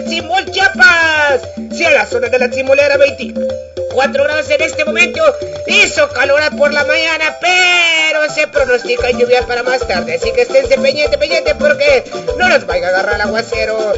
Chimbol, Chiapas. Si a la zona de la Chimbolera 24 grados en este momento, hizo calor por la mañana, pero se pronostica lluvia para más tarde, así que esténse pendiente porque no nos vaya a agarrar el aguacero.